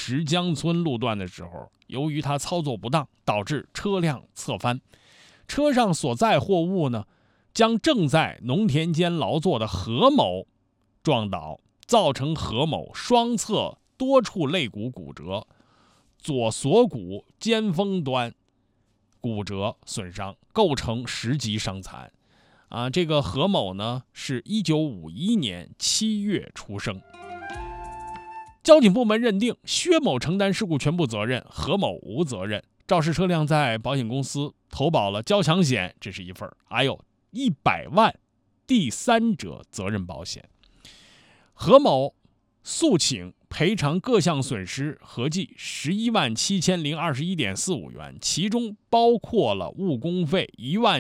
石江村路段的时候，由于他操作不当，导致车辆侧翻，车上所载货物呢，将正在农田间劳作的何某撞倒，造成何某双侧多处肋骨骨折，左锁骨尖峰端骨折损伤，构成10级伤残。这个何某呢是1951年7月出生。交警部门认定薛某承担事故全部责任，何某无责任。肇事车辆在保险公司投保了交强险，这是一份，还有100万第三者责任保险。何某诉请赔偿各项损失合计117021.45元，其中包括了误工费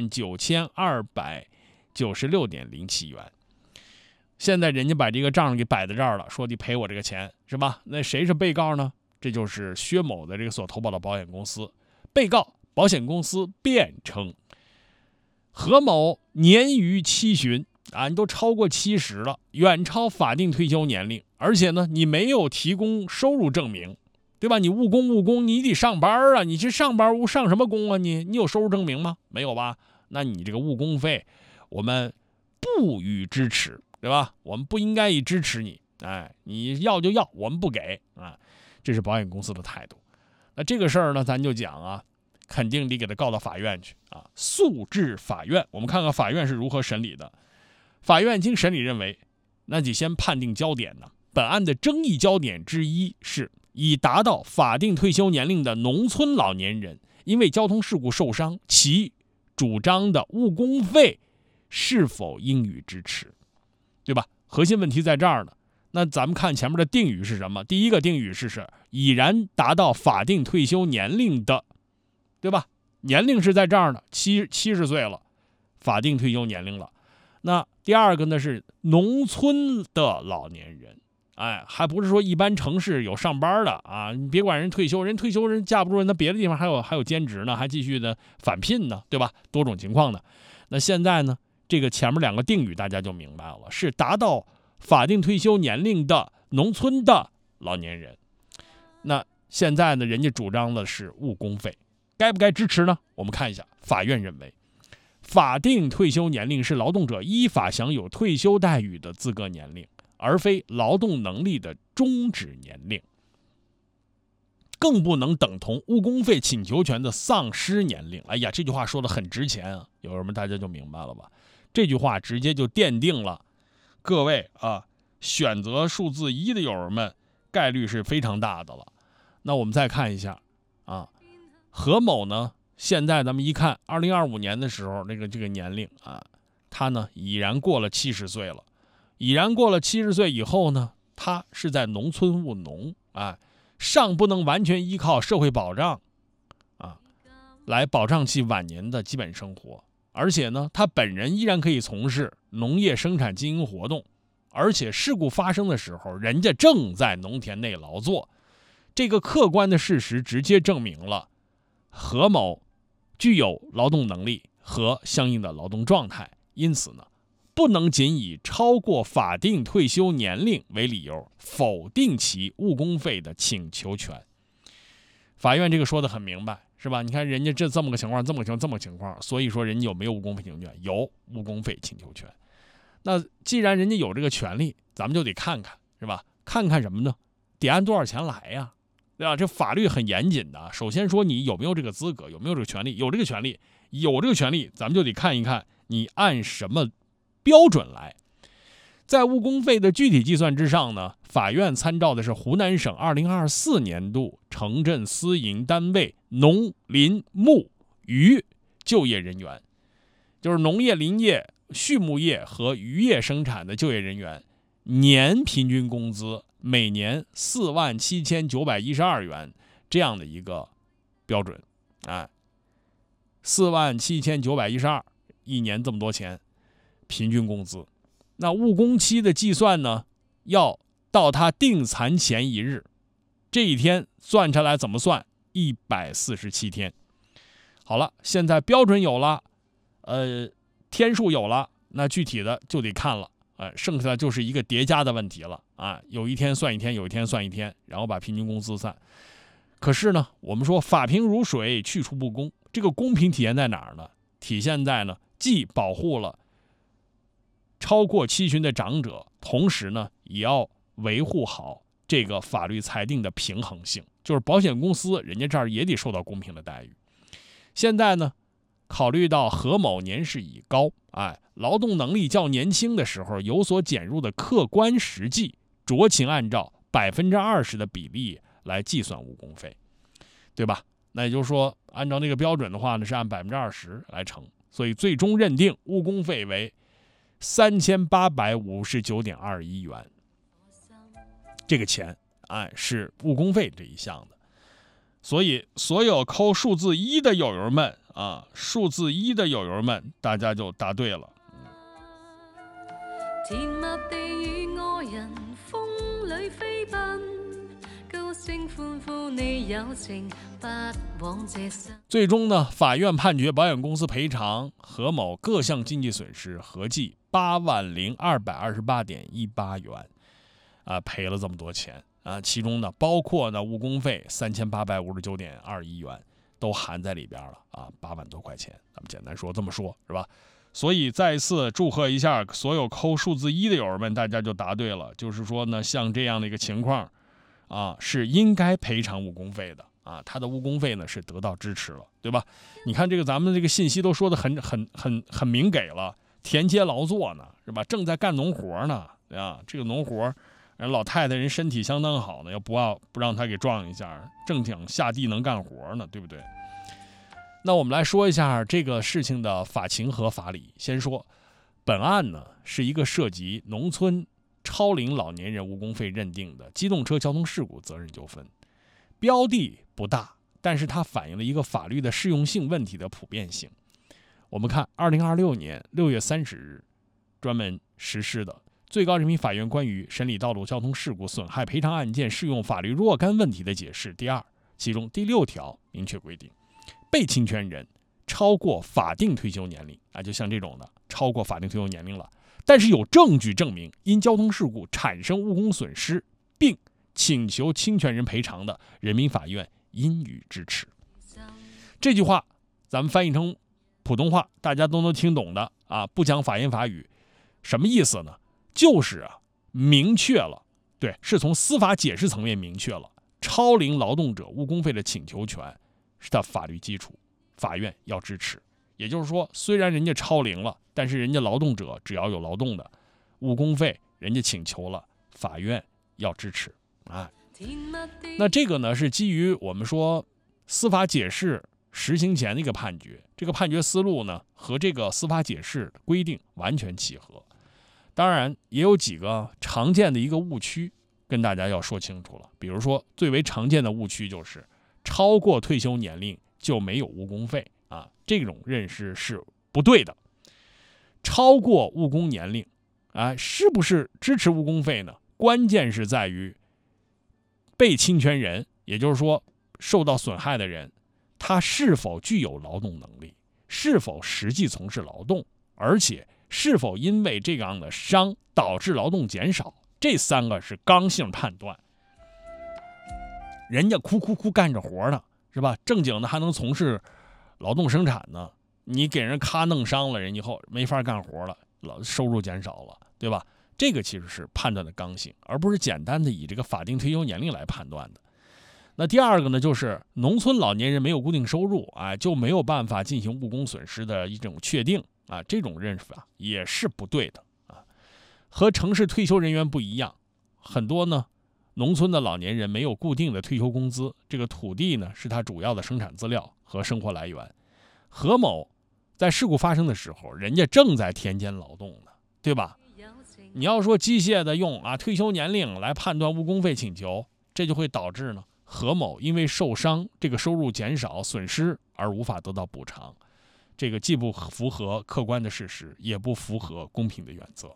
19296.07元。现在人家把这个账给摆在这儿了，说你赔我这个钱，是吧？那谁是被告呢？这就是薛某的这个所投保的保险公司。被告保险公司辩称，何某年逾期旬你都超过70了，远超法定退休年龄，而且呢，你没有提供收入证明，对吧？你误工，你得上班啊！你去上班上什么工啊？你有收入证明吗？没有吧？那你这个误工费，我们不予支持，对吧？我们不应该以支持你，你要就要，我们不给这是保险公司的态度。那这个事儿呢，咱就讲肯定得给他告到法院去诉至法院。我们看看法院是如何审理的。法院经审理认为，那就先判定焦点呢。本案的争议焦点之一是，已达到法定退休年龄的农村老年人因为交通事故受伤，其主张的误工费是否应予支持，对吧？核心问题在这儿呢。那咱们看前面的定语是什么？第一个定语是已然达到法定退休年龄的，对吧？年龄是在这儿呢，70岁了，法定退休年龄了。那第二个呢是农村的老年人，还不是说一般城市有上班的你别管人退休，人架不住人，那别的地方还有兼职呢，还继续的返聘呢，对吧？多种情况的。那现在呢，这个前面两个定语大家就明白了，是达到法定退休年龄的农村的老年人。那现在呢，人家主张的是误工费，该不该支持呢？我们看一下，法院认为，法定退休年龄是劳动者依法享有退休待遇的资格年龄，而非劳动能力的终止年龄，更不能等同误工费请求权的丧失年龄。这句话说得很值钱友人们大家就明白了吧？这句话直接就奠定了各位选择数字1的友人们概率是非常大的了。那我们再看一下何某呢，现在咱们一看2025年的时候这个年龄他呢已然过了70岁了。已然过了70岁以后呢，他是在农村务农尚不能完全依靠社会保障来保障其晚年的基本生活。而且呢，他本人依然可以从事农业生产经营活动，而且事故发生的时候，人家正在农田内劳作。这个客观的事实直接证明了何某具有劳动能力和相应的劳动状态，因此呢，不能仅以超过法定退休年龄为理由否定其误工费的请求权。法院这个说得很明白，是吧？你看人家这么个情况，这么个情况，所以说人家有没有误工费请求权？有误工费请求权。那既然人家有这个权利，咱们就得看看，是吧？看看什么呢？得按多少钱来呀，对吧？这法律很严谨的。首先说你有没有这个资格，有没有这个权利？有这个权利，咱们就得看一看你按什么标准来。在误工费的具体计算之上呢，法院参照的是湖南省2024年度城镇私营单位农林牧渔就业人员，就是农业、林业、畜牧业和渔业生产的就业人员，年平均工资每年47912元这样的一个标准47912一年这么多钱平均工资。那误工期的计算呢，要到他定残前1日，这一天算下来怎么算？147天。好了，现在标准有了，天数有了，那具体的就得看了，剩下的就是一个叠加的问题了啊，有一天算一天，有一天算一天，然后把平均工资算。可是呢，我们说法平如水，去除不公，这个公平体现在哪儿呢？体现在呢，既保护了超过期旬的长者，同时呢，也要维护好这个法律裁定的平衡性，就是保险公司人家这儿也得受到公平的待遇。现在呢，考虑到何某年事已高，劳动能力较年轻的时候有所减入的客观实际，酌情按照20%的比例来计算误工费，对吧？那也就是说，按照那个标准的话呢，是按20%来乘，所以最终认定误工费为3859.21元。这个钱，是误工费这一项的。所以，所有扣数字1的友友们数字1的友友们，大家就答对了。甜蜜地與愛人風裏飛奔，高聲歡呼你友情，不枉這生。最終呢，法院判決保險公司賠償何某各項經濟損失合計80228.18元，賠了這麼多錢。其中呢，包括呢误工费3859.21元都含在里边了8万多块钱。咱们简单说这么说，是吧？所以再一次祝贺一下所有扣数字1的友们，大家就答对了。就是说呢，像这样的一个情况是应该赔偿误工费的他的误工费呢是得到支持了，对吧？你看这个咱们这个信息都说的很明给了，田间劳作呢，是吧？正在干农活呢，这个农活。人老太太人身体相当好呢，要不让她给撞一下，正经下地能干活呢，对不对？那我们来说一下这个事情的法情和法理。先说本案呢，是一个涉及农村超龄老年人误工费认定的机动车交通事故责任纠纷，标的不大，但是它反映了一个法律的适用性问题的普遍性。我们看2026年6月30日专门实施的最高人民法院关于审理道路交通事故损害赔偿案件适用法律若干问题的解释第2，其中第6条明确规定，被侵权人超过法定退休年龄就像这种的超过法定退休年龄了，但是有证据证明因交通事故产生误工损失并请求侵权人赔偿的，人民法院应予支持。这句话咱们翻译成普通话大家都能听懂的不讲法言法语，什么意思呢？就是明确了，对，是从司法解释层面明确了超龄劳动者误工费的请求权是他法律基础，法院要支持。也就是说，虽然人家超龄了，但是人家劳动者只要有劳动的误工费，人家请求了，法院要支持那这个呢，是基于我们说司法解释实行前的一个判决，这个判决思路呢和这个司法解释规定完全契合。当然也有几个常见的一个误区跟大家要说清楚了。比如说最为常见的误区就是超过退休年龄就没有误工费这种认识是不对的。超过误工年龄是不是支持误工费呢？关键是在于被侵权人，也就是说受到损害的人，他是否具有劳动能力，是否实际从事劳动，而且是否因为这样的伤导致劳动减少，这3个是刚性判断。人家哭干着活呢，是吧？正经的还能从事劳动生产呢，你给人咔弄伤了人以后没法干活了，收入减少了，对吧？这个其实是判断的刚性，而不是简单的以这个法定退休年龄来判断的。那第2个呢，就是农村老年人没有固定收入就没有办法进行误工损失的一种确定这种认识也是不对的和城市退休人员不一样，很多呢农村的老年人没有固定的退休工资，这个土地呢是他主要的生产资料和生活来源。何某在事故发生的时候，人家正在田间劳动呢，对吧？你要说机械的用退休年龄来判断误工费请求，这就会导致呢何某因为受伤，这个收入减少损失而无法得到补偿，这个既不符合客观的事实，也不符合公平的原则。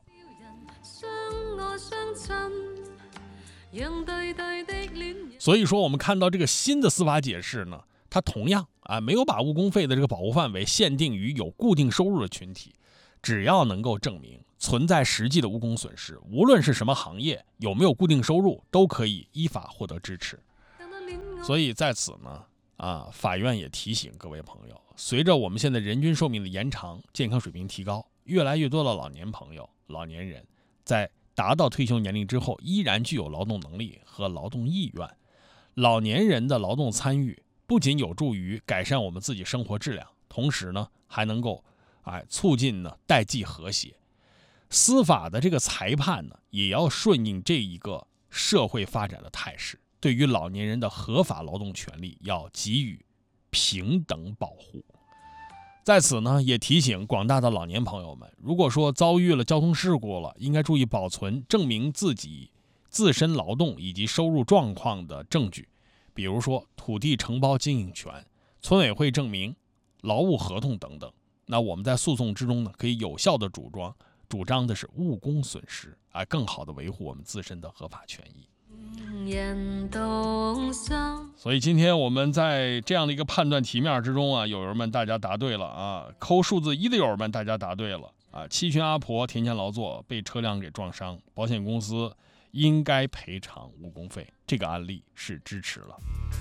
所以说我们看到这个新的司法解释呢，它同样没有把误工费的这个保护范围限定于有固定收入的群体， 只要能够证明存在实际的误工损失，无论是什么行业，有没有固定收入，都可以依法获得支持。所以在此呢，法院也提醒各位朋友，随着我们现在人均寿命的延长，健康水平提高，越来越多的老年人在达到退休年龄之后，依然具有劳动能力和劳动意愿。老年人的劳动参与不仅有助于改善我们自己生活质量，同时呢，还能够促进呢代际和谐。司法的这个裁判呢，也要顺应这一个社会发展的态势，对于老年人的合法劳动权利要给予平等保护。在此呢，也提醒广大的老年朋友们，如果说遭遇了交通事故了，应该注意保存证明自己自身劳动以及收入状况的证据，比如说土地承包经营权、村委会证明、劳务合同等等。那我们在诉讼之中呢，可以有效的主张的是误工损失，更好的维护我们自身的合法权益。所以今天我们在这样的一个判断题面之中友友们大家答对了扣数字1的友友们大家答对了七旬阿婆田间劳作被车辆给撞伤，保险公司应该赔偿误工费，这个案例是支持了。